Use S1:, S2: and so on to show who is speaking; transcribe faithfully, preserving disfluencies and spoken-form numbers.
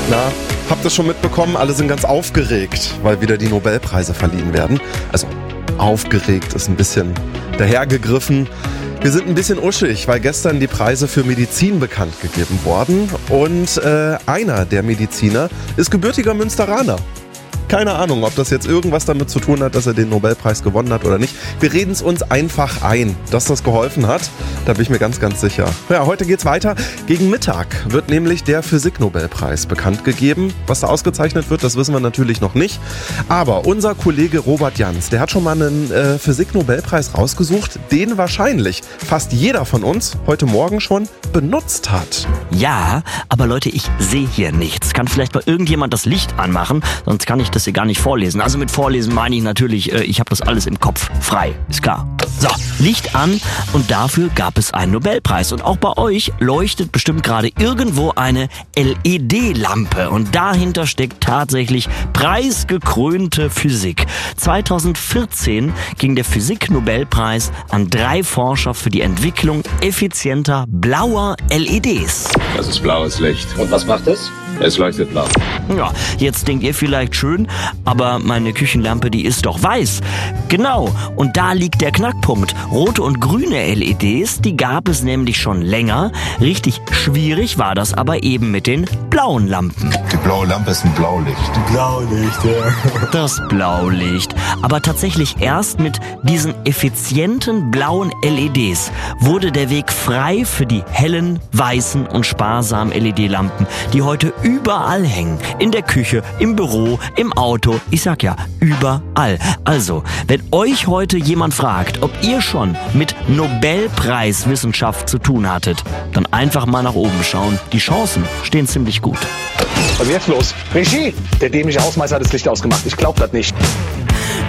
S1: Na, habt ihr schon mitbekommen? Alle sind ganz aufgeregt, weil wieder die Nobelpreise verliehen werden. Also aufgeregt ist ein bisschen dahergegriffen. Wir sind ein bisschen uschig, weil gestern die Preise für Medizin bekannt gegeben wurden. Und äh, einer der Mediziner ist gebürtiger Münsteraner. Keine Ahnung, ob das jetzt irgendwas damit zu tun hat, dass er den Nobelpreis gewonnen hat oder nicht. Wir reden es uns einfach ein, dass das geholfen hat. Da bin ich mir ganz, ganz sicher. Ja, heute geht's weiter. Gegen Mittag wird nämlich der Physik-Nobelpreis bekannt gegeben. Was da ausgezeichnet wird, das wissen wir natürlich noch nicht. Aber unser Kollege Robert Jans, der hat schon mal einen äh, Physik-Nobelpreis rausgesucht, den wahrscheinlich fast jeder von uns heute Morgen schon benutzt hat.
S2: Ja, aber Leute, ich sehe hier nichts. Kann vielleicht mal irgendjemand das Licht anmachen, sonst kann ich das hier gar nicht vorlesen. Also mit Vorlesen meine ich natürlich, äh, ich habe das alles im Kopf frei, ist klar. So, Licht an und dafür gab es einen Nobelpreis. Und auch bei euch leuchtet bestimmt gerade irgendwo eine L E D-Lampe. Und dahinter steckt tatsächlich preisgekrönte Physik. zweitausendvierzehn ging der Physik-Nobelpreis an drei Forscher für die Entwicklung effizienter blauer L E Ds.
S3: Das ist blaues Licht.
S4: Und was macht es?
S3: Es leuchtet blau.
S2: Ja, jetzt denkt ihr vielleicht schön, aber meine Küchenlampe, die ist doch weiß. Genau, und da liegt der Knackpunkt. Rote und grüne L E Ds, die gab es nämlich schon länger. Richtig schwierig war das aber eben mit den blauen Lampen.
S5: Die blaue Lampe ist ein Blaulicht.
S4: Die Blaulicht, ja.
S2: Das Blaulicht. Aber tatsächlich erst mit diesen effizienten blauen L E Ds wurde der Weg frei für die hellen, weißen und sparsamen L E D-Lampen, die heute überall hängen. In der Küche, im Büro, im Auto. Ich sag ja, überall. Also, wenn euch heute jemand fragt, ob ihr schon mit Nobelpreiswissenschaft zu tun hattet, dann einfach mal nach oben schauen. Die Chancen stehen ziemlich gut.
S4: Was ist jetzt los? Regie! Der dämliche Hausmeister hat das Licht ausgemacht. Ich glaub das nicht.